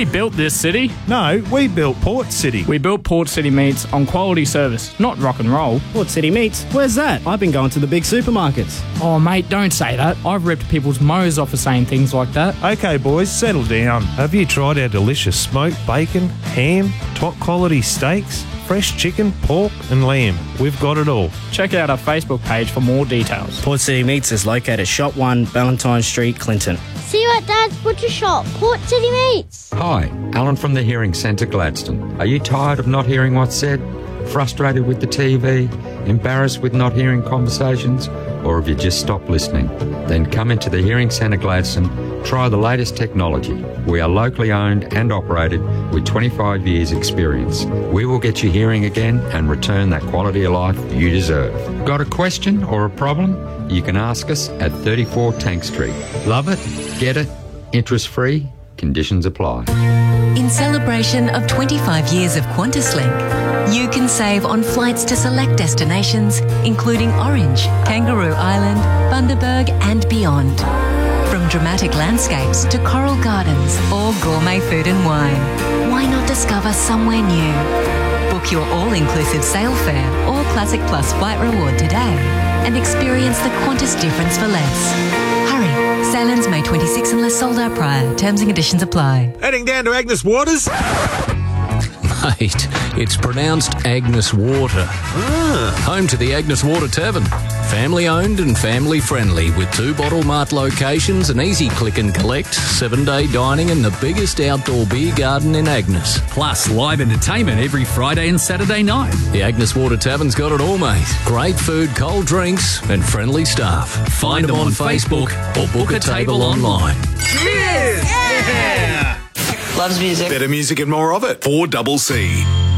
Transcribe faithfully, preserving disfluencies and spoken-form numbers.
built this city. No, we built Port City. We built Port City Meats on quality service, not rock and roll. Port City Meats? Where's that? I've been going to the big supermarkets. Oh, mate, don't say that. I've ripped people's mows off for saying things like that. Okay, boys, settle down. Have you tried our delicious smoked bacon, ham, top quality steaks, fresh chicken, pork and lamb? We've got it all. Check out our Facebook page for more details. Port City Meats is located Shop one, Valentine Street, Clinton. See you at Dad's Butcher Shop, Port City Meats. Hi, Alan from the Hearing Centre, Gladstone. Are you tired of not hearing what's said? Frustrated with the T V? Embarrassed with not hearing conversations? Or have you just stopped listening? Then come into the Hearing Centre, Gladstone. Try the latest technology. We are locally owned and operated with twenty-five years experience. We will get you hearing again and return that quality of life you deserve. Got a question or a problem? You can ask us at thirty-four Tank Street. Love it? Get it? Interest free? Conditions apply. In celebration of twenty-five years of QantasLink, you can save on flights to select destinations, including Orange, Kangaroo Island, Bundaberg and beyond. From dramatic landscapes to coral gardens or gourmet food and wine, why not discover somewhere new? Book your all-inclusive sail fare or Classic Plus flight reward today and experience the Qantas difference for less. Hurry, sail-ins May twenty-sixth unless sold out prior. Terms and conditions apply. Heading down to Agnes Waters? Mate, it's pronounced Agnes Water. Ah. Home to the Agnes Water Tavern. Family owned and family friendly with two bottle mart locations, an easy click and collect, seven day dining and the biggest outdoor beer garden in Agnes. Plus live entertainment every Friday and Saturday night. The Agnes Water Tavern's got it all, mate. Great food, cold drinks and friendly staff. Find, Find them on, on Facebook, Facebook or book a table online. Cheers! Yeah! Loves music. Better music and more of it. four C C.